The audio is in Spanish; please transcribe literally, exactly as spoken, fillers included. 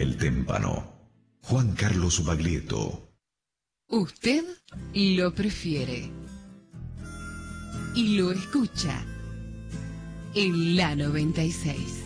el témpano. Juan Carlos Baglietto. Usted lo prefiere y lo escucha en la noventa y seis.